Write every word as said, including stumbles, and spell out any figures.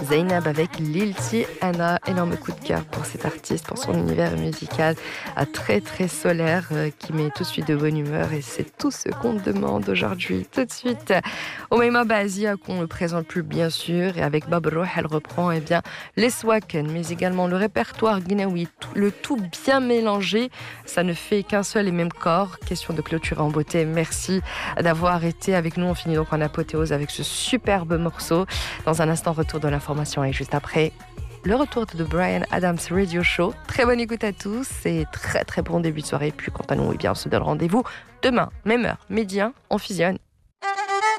Zainab avec Lilti Anna. Énorme coup de cœur pour cet artiste, pour son univers musical très très solaire euh, qui met tout de suite de bonne humeur et c'est tout ce qu'on demande aujourd'hui. Tout de suite, Omeima Bazia qu'on ne présente plus bien sûr et avec Bab Roh elle reprend eh bien, les Swaken mais également le répertoire guinéoui, le tout bien mélangé. Ça ne fait qu'un seul et même corps. Question de clôturer en beauté. Merci d'avoir été avec nous. On finit donc en apothéose avec ce superbe morceau. Dans un instant, retour de l'information et juste après, le retour de The Bryan Adams Radio Show. Très bonne écoute à tous et très très bon début de soirée. Puis quant à nous, eh bien, on se donne rendez-vous demain, même heure, midi un, on fusionne.